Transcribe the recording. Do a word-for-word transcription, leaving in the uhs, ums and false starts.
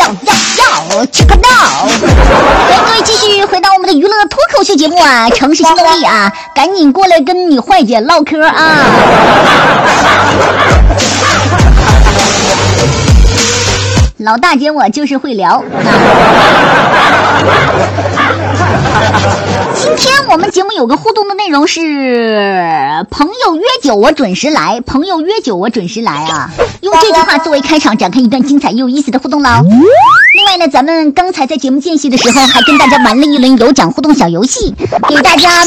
要要check it out！ 欢迎各位继续回到我们的娱乐脱口秀节目啊，城市新动力啊，赶紧过来跟你坏姐唠嗑啊！老大姐，我就是会聊。今天我们节目有个互动的内容是朋友约酒我准时来，朋友约酒我准时来啊！用这句话作为开场，展开一段精彩又有意思的互动喽。另外呢，咱们刚才在节目间隙的时候还跟大家玩了一轮有奖互动小游戏，给大家